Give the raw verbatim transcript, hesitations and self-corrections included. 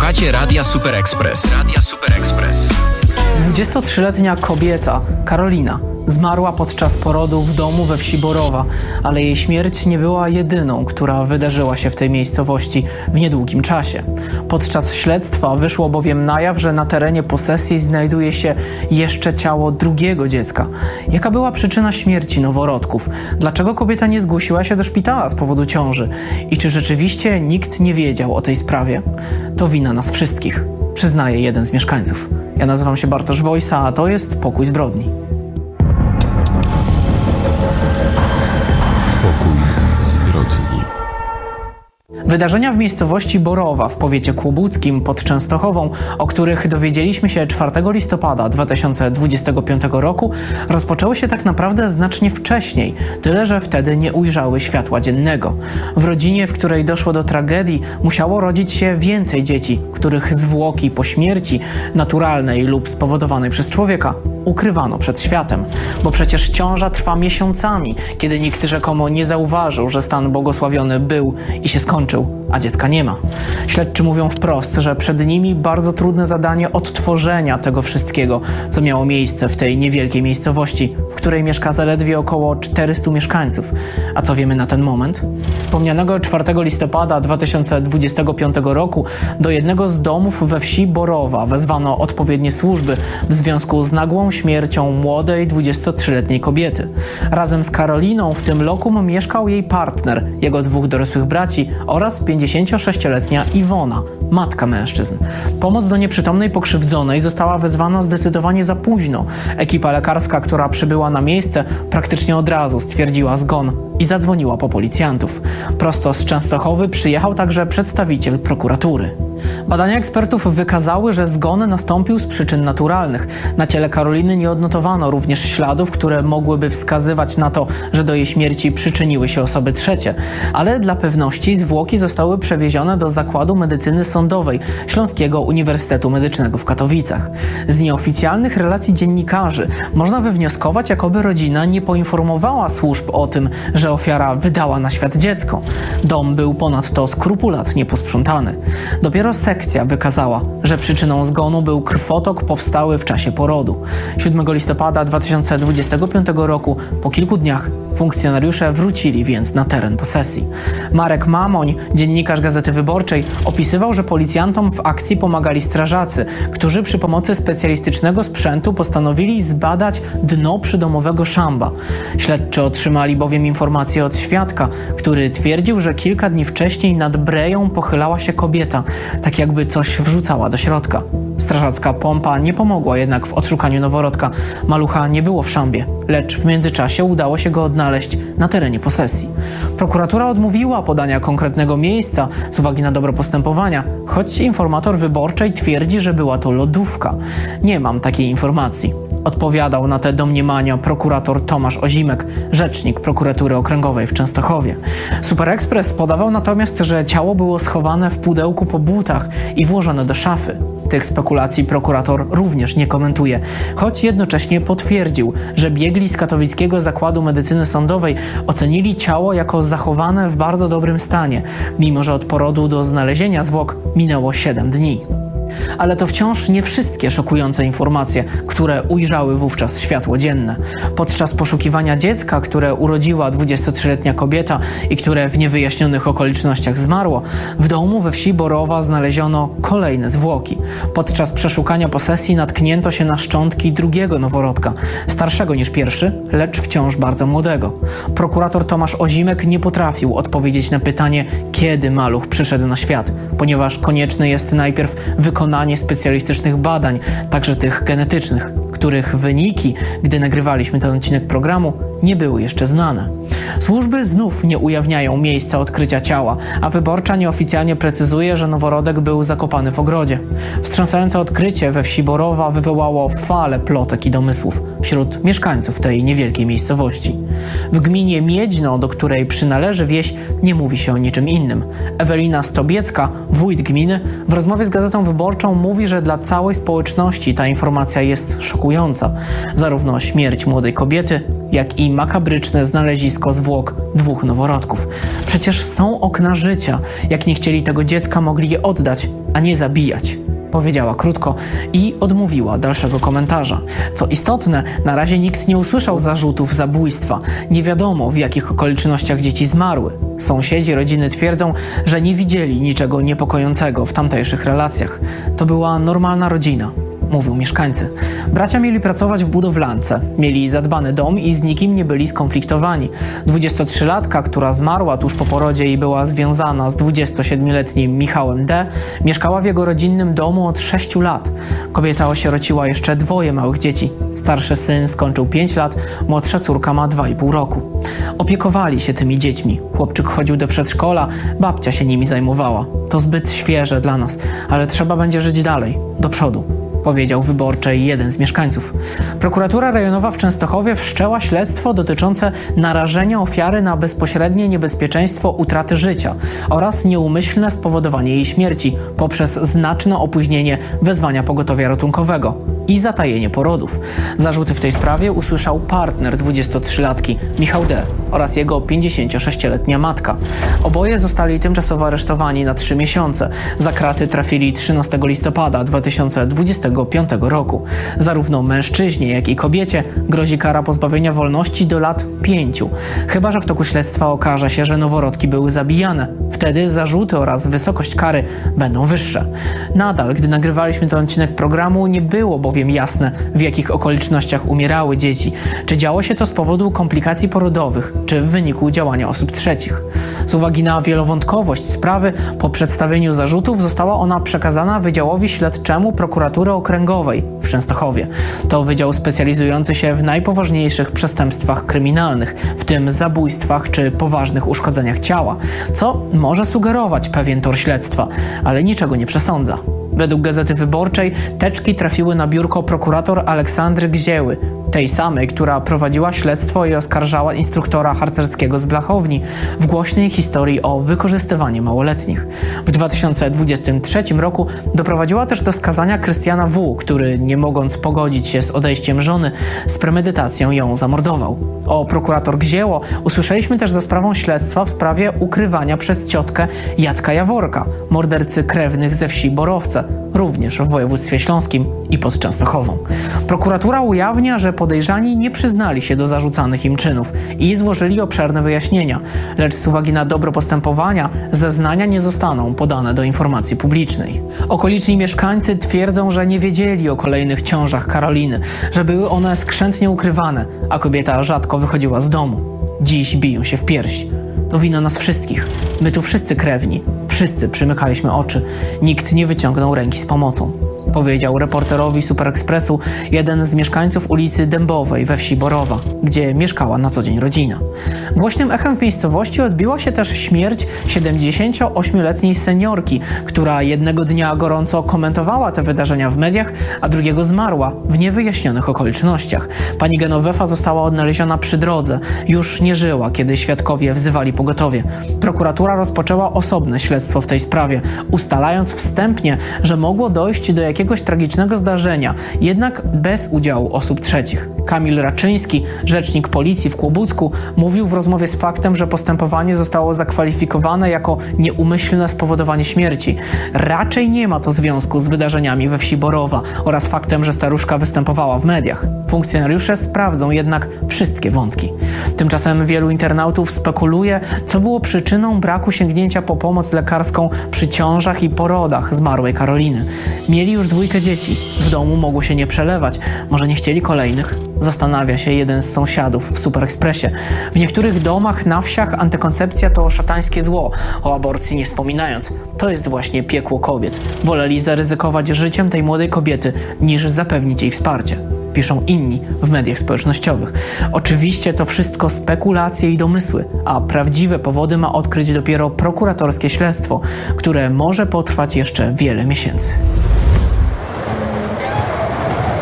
Słuchacie Radia Super Express. Radia Super Express. dwudziestotrzyletnia kobieta, Karolina, zmarła podczas porodu w domu we wsi Borowa, ale jej śmierć nie była jedyną, która wydarzyła się w tej miejscowości w niedługim czasie. Podczas śledztwa wyszło bowiem na jaw, że na terenie posesji znajduje się jeszcze ciało drugiego dziecka. Jaka była przyczyna śmierci noworodków? Dlaczego kobieta nie zgłosiła się do szpitala z powodu ciąży? I czy rzeczywiście nikt nie wiedział o tej sprawie? To wina nas wszystkich, przyznaje jeden z mieszkańców. Ja nazywam się Bartosz Wojsa, a to jest Pokój Zbrodni. Pokój Zbrodni. Wydarzenia w miejscowości Borowa w powiecie kłobuckim pod Częstochową, o których dowiedzieliśmy się czwartego listopada dwa tysiące dwudziestego piątego roku, rozpoczęły się tak naprawdę znacznie wcześniej, tyle że wtedy nie ujrzały światła dziennego. W rodzinie, w której doszło do tragedii, musiało rodzić się więcej dzieci, których zwłoki po śmierci, naturalnej lub spowodowanej przez człowieka, ukrywano przed światem. Bo przecież ciąża trwa miesiącami, kiedy nikt rzekomo nie zauważył, że stan błogosławiony był i się skończył, a dziecka nie ma. Śledczy mówią wprost, że przed nimi bardzo trudne zadanie odtworzenia tego wszystkiego, co miało miejsce w tej niewielkiej miejscowości, w której mieszka zaledwie około czterystu mieszkańców. A co wiemy na ten moment? Wspomnianego czwartego listopada dwa tysiące dwudziestego piątego roku do jednego z domów we wsi Borowa wezwano odpowiednie służby w związku z nagłą śmiercią młodej dwudziestotrzyletniej kobiety. Razem z Karoliną w tym lokum mieszkał jej partner, jego dwóch dorosłych braci oraz pięćdziesięciosześcioletnia Iwona, matka mężczyzn. Pomoc do nieprzytomnej pokrzywdzonej została wezwana zdecydowanie za późno. Ekipa lekarska, która przybyła na miejsce, praktycznie od razu stwierdziła zgon i zadzwoniła po policjantów. Prosto z Częstochowy przyjechał także przedstawiciel prokuratury. Badania ekspertów wykazały, że zgon nastąpił z przyczyn naturalnych. Na ciele Karoliny nie odnotowano również śladów, które mogłyby wskazywać na to, że do jej śmierci przyczyniły się osoby trzecie. Ale dla pewności zwłoki zostały przewiezione do Zakładu Medycyny Sądowej Śląskiego Uniwersytetu Medycznego w Katowicach. Z nieoficjalnych relacji dziennikarzy można wywnioskować, jakoby rodzina nie poinformowała służb o tym, że ofiara wydała na świat dziecko. Dom był ponadto skrupulatnie posprzątany. Dopiero sekcja wykazała, że przyczyną zgonu był krwotok powstały w czasie porodu. siódmego listopada dwa tysiące dwudziestego piątego roku, po kilku dniach, funkcjonariusze wrócili więc na teren posesji. Marek Mamoń, dziennikarz Gazety Wyborczej, opisywał, że policjantom w akcji pomagali strażacy, którzy przy pomocy specjalistycznego sprzętu postanowili zbadać dno przydomowego szamba. Śledczy otrzymali bowiem informację od świadka, który twierdził, że kilka dni wcześniej nad breją pochylała się kobieta, tak jakby coś wrzucała do środka. Strażacka pompa nie pomogła jednak w odszukaniu noworodka. Malucha nie było w szambie, lecz w międzyczasie udało się go odnaleźć na terenie posesji. Prokuratura odmówiła podania konkretnego miejsca z uwagi na dobro postępowania, choć informator Wyborczej twierdzi, że była to lodówka. Nie mam takiej informacji. Odpowiadał na te domniemania prokurator Tomasz Ozimek, rzecznik prokuratury okręgowej w Częstochowie. Super Express podawał natomiast, że ciało było schowane w pudełku po butach i włożone do szafy. Tych spekulacji prokurator również nie komentuje, choć jednocześnie potwierdził, że biegli z Katowickiego Zakładu Medycyny Sądowej ocenili ciało jako zachowane w bardzo dobrym stanie, mimo że od porodu do znalezienia zwłok minęło siedem dni. Ale to wciąż nie wszystkie szokujące informacje, które ujrzały wówczas światło dzienne. Podczas poszukiwania dziecka, które urodziła dwudziestotrzyletnia kobieta i które w niewyjaśnionych okolicznościach zmarło, w domu we wsi Borowa znaleziono kolejne zwłoki. Podczas przeszukania posesji natknięto się na szczątki drugiego noworodka, starszego niż pierwszy, lecz wciąż bardzo młodego. Prokurator Tomasz Ozimek nie potrafił odpowiedzieć na pytanie, kiedy maluch przyszedł na świat, ponieważ konieczne jest najpierw wykonanie wykonanie specjalistycznych badań, także tych genetycznych, których wyniki, gdy nagrywaliśmy ten odcinek programu, nie były jeszcze znane. Służby znów nie ujawniają miejsca odkrycia ciała, a Wyborcza nieoficjalnie precyzuje, że noworodek był zakopany w ogrodzie. Wstrząsające odkrycie we wsi Borowa wywołało falę plotek i domysłów wśród mieszkańców tej niewielkiej miejscowości. W gminie Miedźno, do której przynależy wieś, nie mówi się o niczym innym. Ewelina Stobiecka, wójt gminy, w rozmowie z Gazetą Wyborczą mówi, że dla całej społeczności ta informacja jest szokująca. Zarówno śmierć młodej kobiety, jak i makabryczne znalezisko zwłok dwóch noworodków. Przecież są okna życia. Jak nie chcieli tego dziecka, mogli je oddać. a nie zabijać. Powiedziała krótko i odmówiła dalszego komentarza. Co istotne, na razie nikt nie usłyszał zarzutów zabójstwa. Nie wiadomo, w jakich okolicznościach dzieci zmarły. Sąsiedzi rodziny twierdzą, że nie widzieli niczego niepokojącego w tamtejszych relacjach. To była normalna rodzina, mówią mieszkańcy. Bracia mieli pracować w budowlance, mieli zadbany dom i z nikim nie byli skonfliktowani. dwudziestotrzylatka, która zmarła tuż po porodzie i była związana z dwudziestosiedmioletnim Michałem D., mieszkała w jego rodzinnym domu od sześciu lat. Kobieta osierociła jeszcze dwoje małych dzieci. Starszy syn skończył pięć lat, młodsza córka ma dwa i pół roku. Opiekowali się tymi dziećmi. Chłopczyk chodził do przedszkola, babcia się nimi zajmowała. To zbyt świeże dla nas, ale trzeba będzie żyć dalej, do przodu, powiedział Wyborczej jeden z mieszkańców. Prokuratura rejonowa w Częstochowie wszczęła śledztwo dotyczące narażenia ofiary na bezpośrednie niebezpieczeństwo utraty życia oraz nieumyślne spowodowanie jej śmierci poprzez znaczne opóźnienie wezwania pogotowia ratunkowego i zatajenie porodów. Zarzuty w tej sprawie usłyszał partner dwudziestotrzylatki Michał D. oraz jego pięćdziesięciosześcioletnia matka. Oboje zostali tymczasowo aresztowani na trzy miesiące. Za kraty trafili trzynastego listopada dwa tysiące dwudziestego piątego roku. Zarówno mężczyźnie, jak i kobiecie grozi kara pozbawienia wolności do lat pięciu. Chyba że w toku śledztwa okaże się, że noworodki były zabijane. Wtedy zarzuty oraz wysokość kary będą wyższe. Nadal, gdy nagrywaliśmy ten odcinek programu, nie było bowiem jasne, w jakich okolicznościach umierały dzieci. Czy działo się to z powodu komplikacji porodowych, czy w wyniku działania osób trzecich. Z uwagi na wielowątkowość sprawy, po przedstawieniu zarzutów została ona przekazana Wydziałowi Śledczemu Prokuratury Okręgowej w Częstochowie. To wydział specjalizujący się w najpoważniejszych przestępstwach kryminalnych, w tym zabójstwach czy poważnych uszkodzeniach ciała, co może sugerować pewien tor śledztwa, ale niczego nie przesądza. Według Gazety Wyborczej teczki trafiły na biurko prokurator Aleksandry Gzieły, tej samej, która prowadziła śledztwo i oskarżała instruktora harcerskiego z Blachowni w głośnej historii o wykorzystywaniu małoletnich. W dwa tysiące dwudziestym trzecim roku doprowadziła też do skazania Krystiana W., który, nie mogąc pogodzić się z odejściem żony, z premedytacją ją zamordował. O prokurator Gzieło usłyszeliśmy też za sprawą śledztwa w sprawie ukrywania przez ciotkę Jacka Jaworka, mordercy krewnych ze wsi Borowce, również w województwie śląskim i pod Częstochową. Prokuratura ujawnia, że podejrzani nie przyznali się do zarzucanych im czynów i złożyli obszerne wyjaśnienia, lecz z uwagi na dobro postępowania zeznania nie zostaną podane do informacji publicznej. Okoliczni mieszkańcy twierdzą, że nie wiedzieli o kolejnych ciążach Karoliny, że były one skrzętnie ukrywane, a kobieta rzadko wychodziła z domu. Dziś biją się w pierś. To wina nas wszystkich. My tu wszyscy krewni. Wszyscy przymykaliśmy oczy. Nikt nie wyciągnął ręki z pomocą, powiedział reporterowi Super Expressu jeden z mieszkańców ulicy Dębowej we wsi Borowa, gdzie mieszkała na co dzień rodzina. Głośnym echem w miejscowości odbiła się też śmierć siedemdziesięcioośmioletniej seniorki, która jednego dnia gorąco komentowała te wydarzenia w mediach, a drugiego zmarła w niewyjaśnionych okolicznościach. Pani Genovefa została odnaleziona przy drodze. Już nie żyła, kiedy świadkowie wzywali pogotowie. Prokuratura rozpoczęła osobne śledztwo w tej sprawie, ustalając wstępnie, że mogło dojść do jakiegoś tragicznego zdarzenia, jednak bez udziału osób trzecich. Kamil Raczyński, rzecznik policji w Kłobucku, mówił w rozmowie z Faktem, że postępowanie zostało zakwalifikowane jako nieumyślne spowodowanie śmierci. Raczej nie ma to związku z wydarzeniami we wsi Borowa oraz faktem, że staruszka występowała w mediach. Funkcjonariusze sprawdzą jednak wszystkie wątki. Tymczasem wielu internautów spekuluje, co było przyczyną braku sięgnięcia po pomoc lekarską przy ciążach i porodach zmarłej Karoliny. Mieli już dwójkę dzieci. W domu mogło się nie przelewać. Może nie chcieli kolejnych? Zastanawia się jeden z sąsiadów w Super Expressie. W niektórych domach na wsiach antykoncepcja to szatańskie zło, o aborcji nie wspominając. To jest właśnie piekło kobiet. Woleli zaryzykować życiem tej młodej kobiety, niż zapewnić jej wsparcie, piszą inni w mediach społecznościowych. Oczywiście to wszystko spekulacje i domysły, a prawdziwe powody ma odkryć dopiero prokuratorskie śledztwo, które może potrwać jeszcze wiele miesięcy.